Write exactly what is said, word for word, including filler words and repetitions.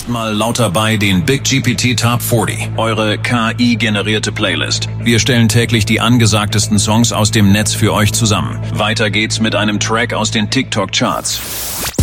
Macht mal laut dabei den Big G P T Top vierzig, eure K I-generierte Playlist. Wir stellen täglich die angesagtesten Songs aus dem Netz für euch zusammen. Weiter geht's mit einem Track aus den TikTok-Charts.